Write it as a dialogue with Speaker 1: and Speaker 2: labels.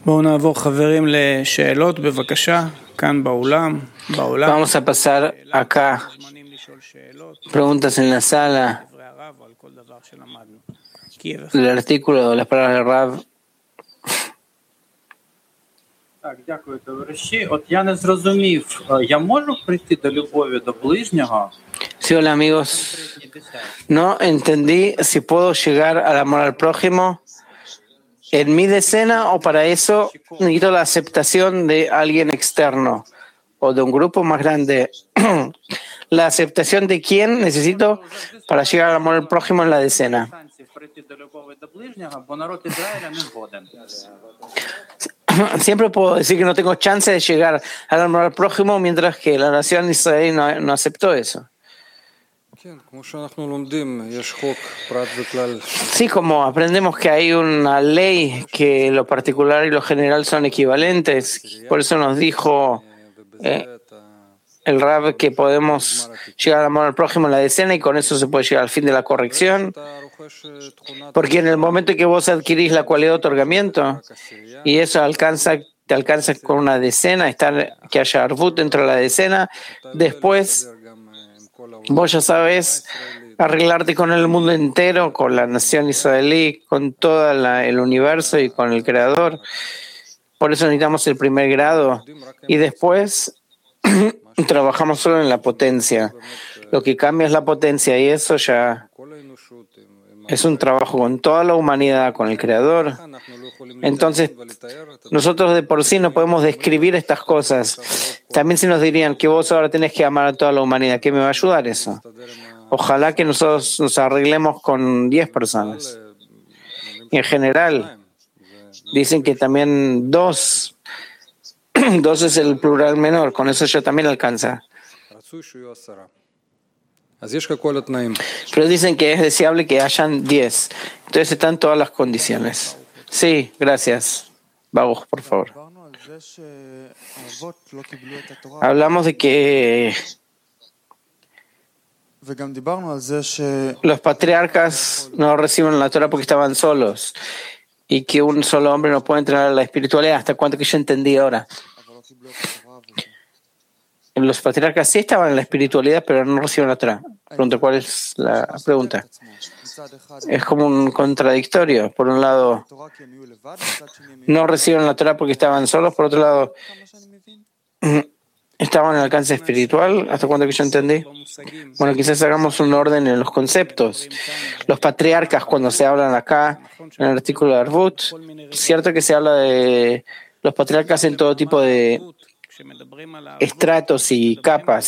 Speaker 1: בואו נעבור חברים לשאלות בבקשה, כאן באולם.
Speaker 2: Vamos a pasar acá preguntas en la sala del artículo, las palabras de Rav.
Speaker 3: Так, дякую, товариші. От я не зрозумів, я можу прийти до любові до ближнього?
Speaker 2: Sí, hola amigos. No entendí si puedo llegar al amor al prójimo en mi decena o para eso necesito la aceptación de alguien externo o de un grupo más grande. ¿La aceptación de quién necesito para llegar al amor al prójimo en la decena?
Speaker 3: Прийти до любові до ближнього, бо народ Ізраїля не згоден.
Speaker 2: Siempre puedo decir que no tengo chance de llegar al amor al prójimo mientras que la nación de Israel no aceptó eso. Sí, como aprendemos que hay una ley que lo particular y lo general son equivalentes, por eso nos dijo el Rab que podemos llegar al amor al prójimo en la decena y con eso se puede llegar al fin de la corrección, porque en el momento en que vos adquirís la cualidad de otorgamiento y eso te alcanza con una decena, que haya arvut dentro de la decena, después vos ya sabes arreglarte con el mundo entero, con la nación israelí, con todo el universo y con el Creador. Por eso necesitamos el primer grado y después trabajamos solo en la potencia. Lo que cambia es la potencia y eso ya es un trabajo con toda la humanidad, con el Creador. Entonces, nosotros de por sí no podemos describir estas cosas. También si nos dirían que vos ahora tenés que amar a toda la humanidad, ¿qué me va a ayudar eso? Ojalá que nosotros nos arreglemos con 10 personas. Y en general, dicen que también 2 es el plural menor, con eso ya también alcanza. Pero dicen que es deseable que hayan 10. Entonces están todas las condiciones. Sí, gracias. Baruch, por favor. Hablamos de que los patriarcas no reciben la Torah porque estaban solos y que un solo hombre no puede entrar a la espiritualidad, hasta cuanto que yo entendí ahora. Los patriarcas sí estaban en la espiritualidad, pero no recibieron la Torah. Pregunto, ¿cuál es la pregunta? Es como un contradictorio. Por un lado, no recibieron la Torah porque estaban solos. Por otro lado, estaban en el alcance espiritual. ¿Hasta cuándo que yo entendí? Bueno, quizás hagamos un orden en los conceptos. Los patriarcas, cuando se hablan acá, en el artículo de Arvut, cierto que se habla de los patriarcas en todo tipo de estratos y capas.